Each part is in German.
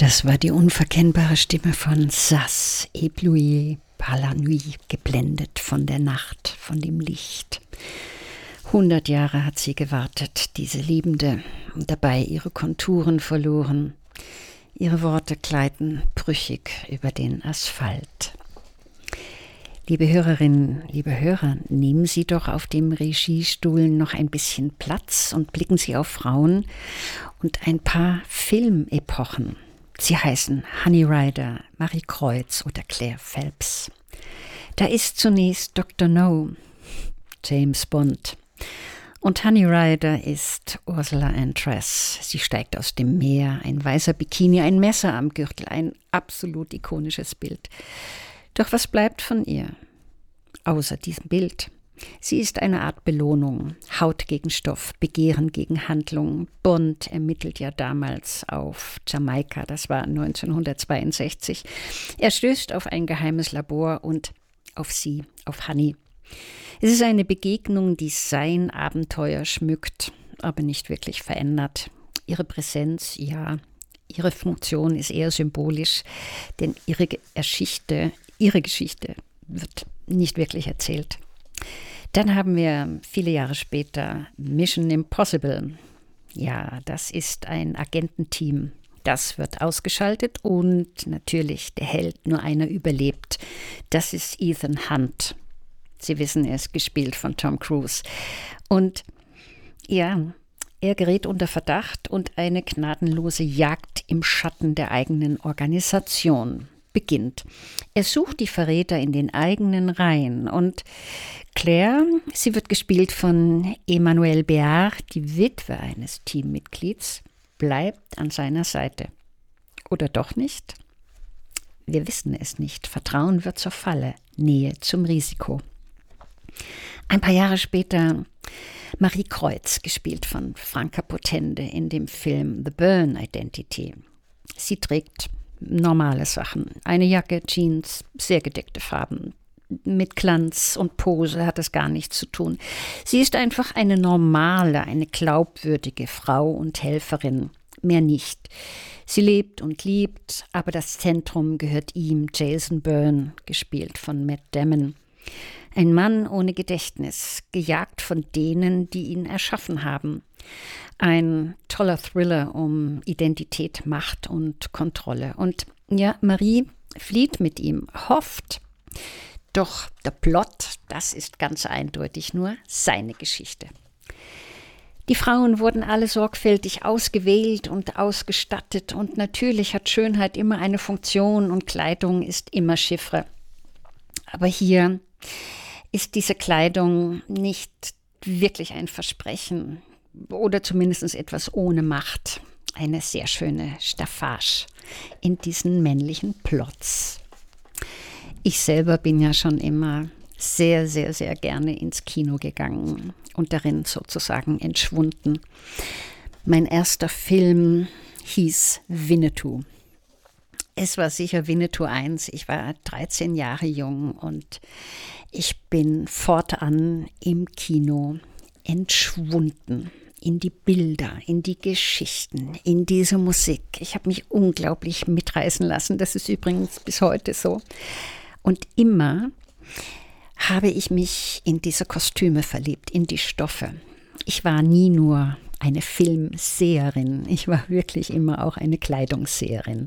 Das war die unverkennbare Stimme von Sas, Éblouie par la nuit, geblendet von der Nacht, von dem Licht. 100 Jahre hat sie gewartet, diese Liebende, und dabei ihre Konturen verloren. Ihre Worte gleiten brüchig über den Asphalt. Liebe Hörerinnen, liebe Hörer, nehmen Sie doch auf dem Regiestuhl noch ein bisschen Platz und blicken Sie auf Frauen und ein paar Filmepochen. Sie heißen Honey Rider, Marie Kreutz oder Claire Phelps. Da ist zunächst Dr. No, James Bond. Und Honey Rider ist Ursula Andress. Sie steigt aus dem Meer, ein weißer Bikini, ein Messer am Gürtel, ein absolut ikonisches Bild. Doch was bleibt von ihr? Außer diesem Bild. Sie ist eine Art Belohnung, Haut gegen Stoff, Begehren gegen Handlung. Bond ermittelt ja damals auf Jamaika, das war 1962. Er stößt auf ein geheimes Labor und auf sie, auf Honey. Es ist eine Begegnung, die sein Abenteuer schmückt, aber nicht wirklich verändert. Ihre Präsenz, ja, ihre Funktion ist eher symbolisch, denn ihre Geschichte wird nicht wirklich erzählt. Dann haben wir viele Jahre später Mission Impossible. Ja, das ist ein Agententeam. Das wird ausgeschaltet und natürlich der Held, nur einer überlebt. Das ist Ethan Hunt. Sie wissen, er ist gespielt von Tom Cruise. Und ja, er gerät unter Verdacht und eine gnadenlose Jagd im Schatten der eigenen Organisation beginnt. Er sucht die Verräter in den eigenen Reihen und Claire, sie wird gespielt von Emmanuelle Béart, die Witwe eines Teammitglieds, bleibt an seiner Seite. Oder doch nicht? Wir wissen es nicht. Vertrauen wird zur Falle, Nähe zum Risiko. Ein paar Jahre später Marie Kreutz, gespielt von Franka Potente in dem Film The Bourne Identity. Sie trägt normale Sachen, eine Jacke, Jeans, sehr gedeckte Farben. Mit Glanz und Pose hat es gar nichts zu tun. Sie ist einfach eine normale, eine glaubwürdige Frau und Helferin, mehr nicht. Sie lebt und liebt, aber das Zentrum gehört ihm, Jason Bourne, gespielt von Matt Damon. Ein Mann ohne Gedächtnis, gejagt von denen, die ihn erschaffen haben. Ein toller Thriller um Identität, Macht und Kontrolle. Und ja, Marie flieht mit ihm, hofft. Doch der Plot, das ist ganz eindeutig nur seine Geschichte. Die Frauen wurden alle sorgfältig ausgewählt und ausgestattet. Und natürlich hat Schönheit immer eine Funktion und Kleidung ist immer Chiffre. Aber hier ist diese Kleidung nicht wirklich ein Versprechen oder zumindest etwas ohne Macht. Eine sehr schöne Staffage in diesen männlichen Plots. Ich selber bin ja schon immer sehr, sehr, sehr gerne ins Kino gegangen und darin sozusagen entschwunden. Mein erster Film hieß Winnetou. Es war sicher Winnetou 1. Ich war 13 Jahre jung und ich bin fortan im Kino entschwunden. In die Bilder, in die Geschichten, in diese Musik. Ich habe mich unglaublich mitreißen lassen. Das ist übrigens bis heute so. Und immer habe ich mich in diese Kostüme verliebt, in die Stoffe. Ich war nie nur eine Filmseherin. Ich war wirklich immer auch eine Kleidungsseherin.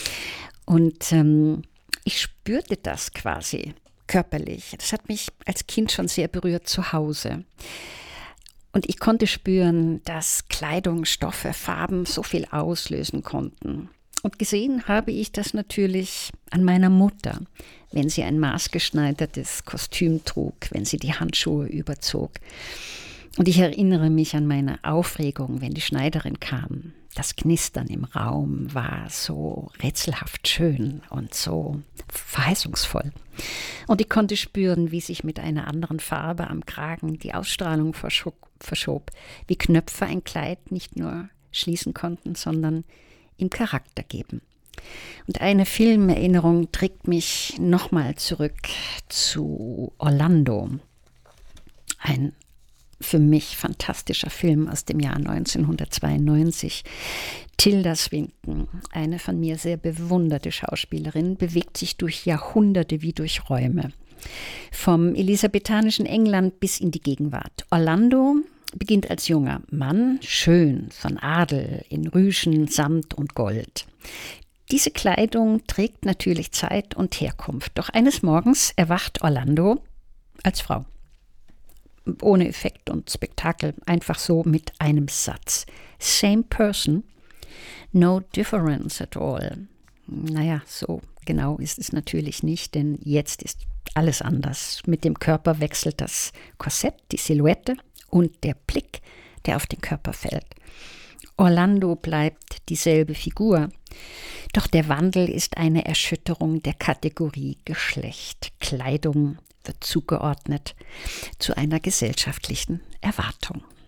Und ich spürte das quasi körperlich. Das hat mich als Kind schon sehr berührt zu Hause. Und ich konnte spüren, dass Kleidung, Stoffe, Farben so viel auslösen konnten. Und gesehen habe ich das natürlich an meiner Mutter, wenn sie ein maßgeschneidertes Kostüm trug, wenn sie die Handschuhe überzog. Und ich erinnere mich an meine Aufregung, wenn die Schneiderin kam. Das Knistern im Raum war so rätselhaft schön und so verheißungsvoll. Und ich konnte spüren, wie sich mit einer anderen Farbe am Kragen die Ausstrahlung verschob, wie Knöpfe ein Kleid nicht nur schließen konnten, sondern ihm Charakter geben. Und eine Filmerinnerung trägt mich nochmal zurück zu Orlando. Ein für mich fantastischer Film aus dem Jahr 1992. Tilda Swinton, eine von mir sehr bewunderte Schauspielerin, bewegt sich durch Jahrhunderte wie durch Räume. Vom elisabethanischen England bis in die Gegenwart. Orlando beginnt als junger Mann, schön, von Adel, in Rüschen, Samt und Gold. Diese Kleidung trägt natürlich Zeit und Herkunft. Doch eines Morgens erwacht Orlando als Frau. Ohne Effekt und Spektakel, einfach so mit einem Satz. Same person, no difference at all. Naja, so genau ist es natürlich nicht, denn jetzt ist alles anders. Mit dem Körper wechselt das Korsett, die Silhouette und der Blick, der auf den Körper fällt. Orlando bleibt dieselbe Figur, doch der Wandel ist eine Erschütterung der Kategorie Geschlecht. Kleidung wird zugeordnet zu einer gesellschaftlichen Erwartung.